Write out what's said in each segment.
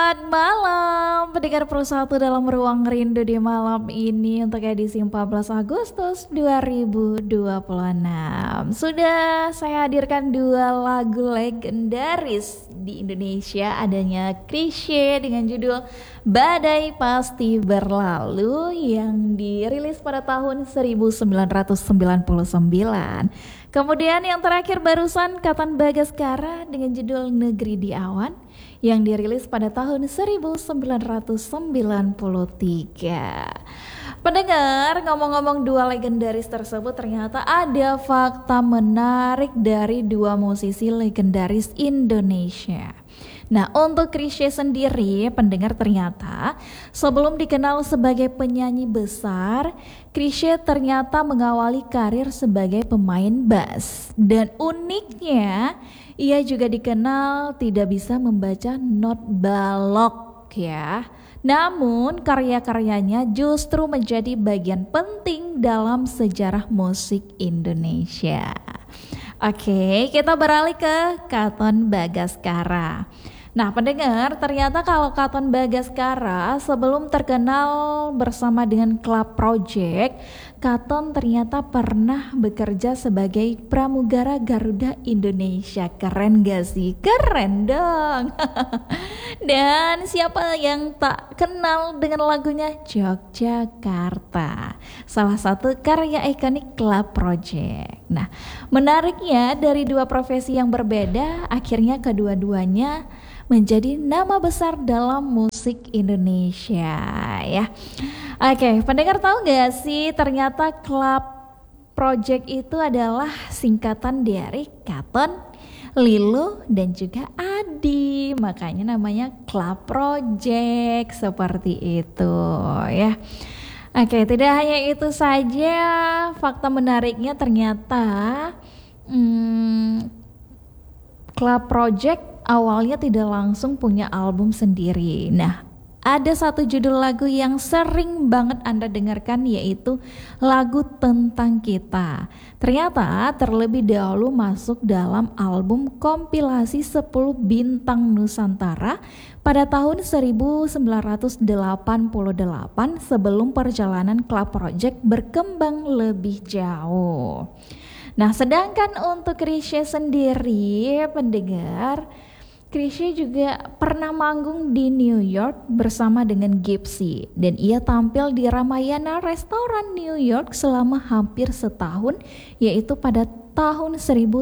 Selamat malam pendengar Persatu dalam Ruang Rindu di malam ini untuk edisi 14 Agustus 2026. Sudah saya hadirkan dua lagu legendaris di Indonesia, adanya Chrisye dengan judul Badai Pasti Berlalu yang dirilis pada tahun 1999. Kemudian yang terakhir barusan Katon Bagaskara dengan judul Negeri di Awan yang dirilis pada tahun 1993. Pendengar, ngomong-ngomong dua legendaris tersebut, ternyata ada fakta menarik dari dua musisi legendaris Indonesia. Nah, untuk Chrisye sendiri, pendengar, ternyata sebelum dikenal sebagai penyanyi besar, Chrisye ternyata mengawali karir sebagai pemain bass. Dan uniknya, ia juga dikenal tidak bisa membaca not balok ya. Namun karya-karyanya justru menjadi bagian penting dalam sejarah musik Indonesia. Oke, kita beralih ke Katon Bagaskara. Nah, pendengar, ternyata kalau Katon Bagaskara sebelum terkenal bersama dengan Club Project, Katon ternyata pernah bekerja sebagai pramugara Garuda Indonesia. Keren gak sih? Keren dong. Dan siapa yang tak kenal dengan lagunya Yogyakarta, salah satu karya ikonik Club Project. Nah, menariknya dari dua profesi yang berbeda, akhirnya kedua-duanya menjadi nama besar dalam musik Indonesia ya. Oke, pendengar tahu gak sih ternyata Club Project itu adalah singkatan dari Katon, Lilo, dan juga Adi. Makanya namanya Club Project seperti itu ya. Oke, tidak hanya itu saja, fakta menariknya ternyata Club Project awalnya tidak langsung punya album sendiri. Nah, ada satu judul lagu yang sering banget Anda dengarkan, yaitu lagu Tentang Kita. Ternyata terlebih dahulu masuk dalam album kompilasi 10 Bintang Nusantara pada tahun 1988 sebelum perjalanan Club Project berkembang lebih jauh. Nah, sedangkan untuk Chrisye sendiri, pendengar, Chrisye juga pernah manggung di New York bersama dengan Gypsy, dan ia tampil di Ramayana Restoran New York selama hampir setahun, yaitu pada tahun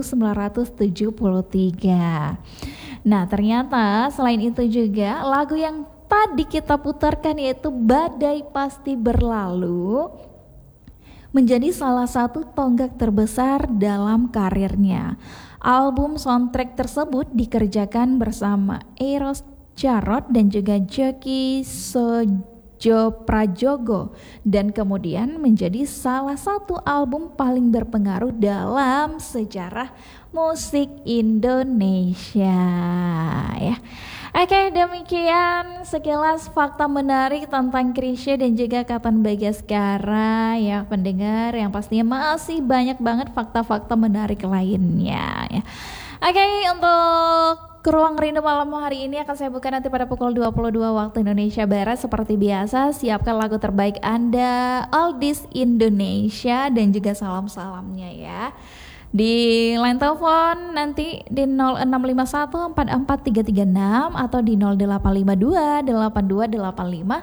1973. Nah, ternyata selain itu juga lagu yang tadi kita putarkan, yaitu Badai Pasti Berlalu, menjadi salah satu tonggak terbesar dalam karirnya. Album soundtrack tersebut dikerjakan bersama Eros Jarot dan juga Joki Sojoprajogo, dan kemudian menjadi salah satu album paling berpengaruh dalam sejarah musik Indonesia ya. Oke, demikian sekilas fakta menarik tentang Chrisye dan juga Katon Bagaskara ya, pendengar, yang pastinya masih banyak banget fakta-fakta menarik lainnya ya. Oke, untuk Ruang Rindu malam hari ini akan saya buka nanti pada pukul 22 waktu Indonesia Barat. Seperti biasa, siapkan lagu terbaik Anda, Oldies Indonesia, dan juga salam-salamnya ya. Di line telepon nanti di 0651 44336 atau di 0852 8285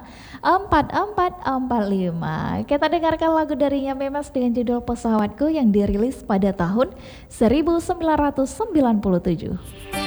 4445. Kita dengarkan lagu darinya Memes dengan judul Pesawatku yang dirilis pada tahun 1997.